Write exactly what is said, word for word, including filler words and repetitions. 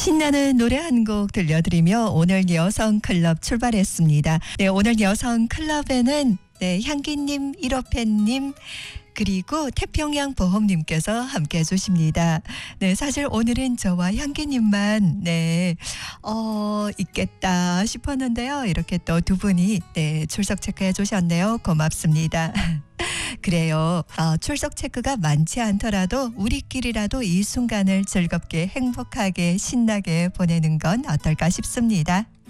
신나는 노래 한 곡 들려드리며 오늘 여성 클럽 출발했습니다. 네, 오늘 여성 클럽에는 네, 향기님, 일호팬님 그리고 태평양 보험님께서 함께 해주십니다. 네, 사실 오늘은 저와 향기님만 네, 어, 있겠다 싶었는데요. 이렇게 또 두 분이 네, 출석 체크해 주셨네요. 고맙습니다. 그래요. 어, 출석 체크가 많지 않더라도 우리끼리라도 이 순간을 즐겁게 행복하게 신나게 보내는 건 어떨까 싶습니다.